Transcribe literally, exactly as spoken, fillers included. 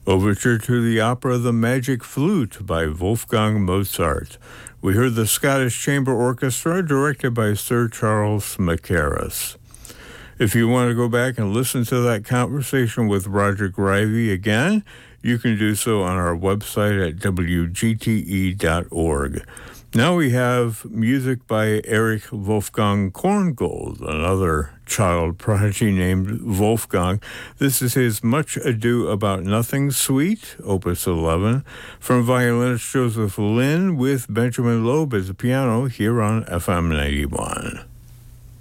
Overture to the opera The Magic Flute by Wolfgang Mozart. We heard the Scottish Chamber Orchestra, directed by Sir Charles Mackerras. If you want to go back and listen to that conversation with Roger Greivy again, you can do so on our website at w g t e dot org. Now we have music by Erich Wolfgang Korngold, another child prodigy named Wolfgang. This is his Much Ado About Nothing Suite, Opus eleven, from violinist Joseph Lynn with Benjamin Loeb as a piano here on F M ninety-one.